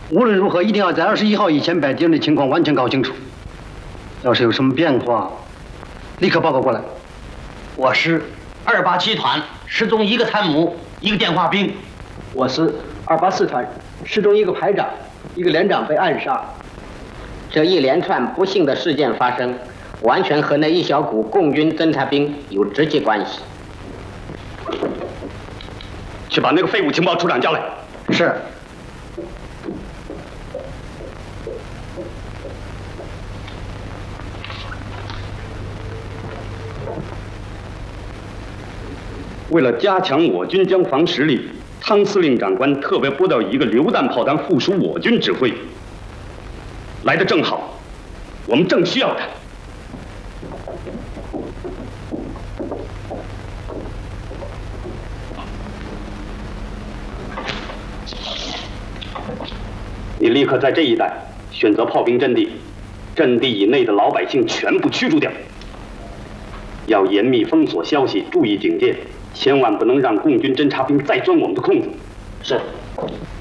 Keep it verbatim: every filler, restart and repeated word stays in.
无论如何，一定要在二十一号以前把敌人的情况完全搞清楚。要是有什么变化，立刻报告过来。 我师二八七团失踪一个参谋，一个电话兵。 我司二八四团失踪一个排长，一个连长被暗杀。 这一连串不幸的事件发生，完全和那一小股共军侦察兵有直接关系。 去把那个废物情报处长叫来。 是。 为了加强我军江防实力，汤司令长官特别拨调一个榴弹炮团附属我军指挥。来得正好，我们正需要他。你立刻在这一带选择炮兵阵地，阵地以内的老百姓全部驱逐掉。要严密封锁消息，注意警戒，千万不能让共军侦察兵再钻我们的空子。 是。